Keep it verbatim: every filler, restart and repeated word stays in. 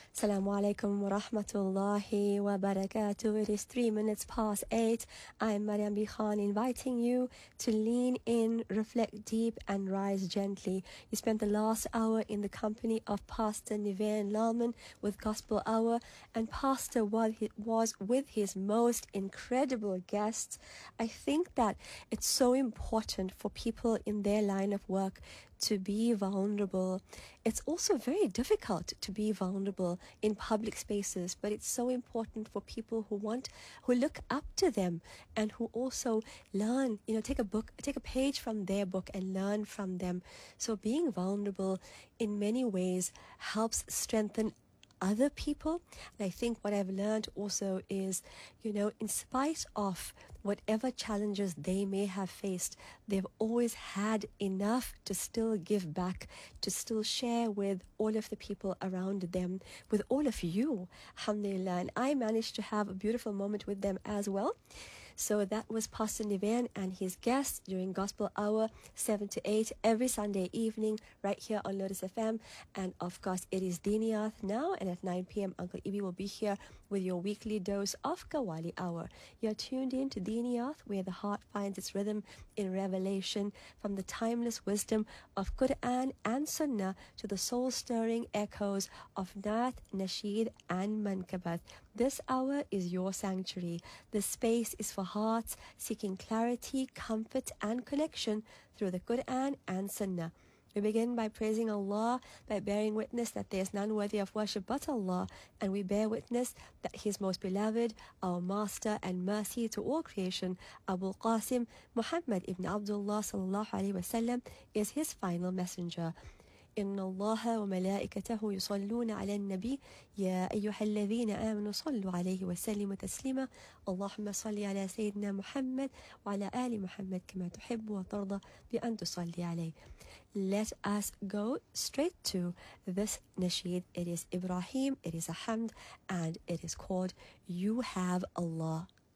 Assalamu alaikum wa rahmatullahi wa barakatuh. It is three minutes past eight. I'm Mariam B. Khan inviting you to lean in, reflect deep, and rise gently. You spent the last hour in the company of Pastor Nivain Lalman with Gospel Hour, and Pastor was with his most incredible guests. I think that it's so important for people in their line of work to be vulnerable. It's also very difficult to be vulnerable in public spaces, but it's so important for people who want, who look up to them and who also learn, you know, take a book, take a page from their book and learn from them. So being vulnerable in many ways helps strengthen other people. And I think what I've learned also is, you know, in spite of whatever challenges they may have faced, they've always had enough to still give back, to still share with all of the people around them, with all of you, alhamdulillah. And I managed to have a beautiful moment with them as well. So that was Pastor Nivain and his guests during Gospel Hour, seven to eight, every Sunday evening, right here on Lotus F M. And of course, it is Diniyat now, and at nine p.m, Uncle Ibi will be here with your weekly dose of Qawwali Hour. You're tuned in to Diniyat, where the heart finds its rhythm in revelation, from the timeless wisdom of Quran and Sunnah to the soul-stirring echoes of Nath, Nasheed, and Mankabat. This hour is your sanctuary. This space is for hearts seeking clarity, comfort, and connection through the Quran and Sunnah. We begin by praising Allah, by bearing witness that there is none worthy of worship but Allah, and we bear witness that His most beloved, our master and mercy to all creation, Abu Qasim Muhammad ibn Abdullah sallallahu alaihi wasallam, is His final messenger. إن الله وملائكته يصلون على النبي يا أيها الذين آمنوا صلوا عليه وسلموا تسليما اللهم صل على سيدنا محمد وعلى آل محمد كما تحب وترضى بأن تصلي عليه. Let us go straight to this nasheed. It is Ibrahim, it is a hamd, and it is called You Have Allah.